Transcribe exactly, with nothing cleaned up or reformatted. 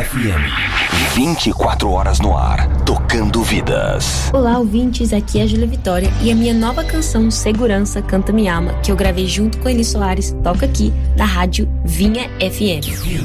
F M. vinte e quatro horas no ar, tocando vidas. Olá, ouvintes, aqui é a Júlia Vitória e a minha nova canção Segurança Canta Me Ama, que eu gravei junto com Eli Soares, toca aqui na rádio Vinha F M.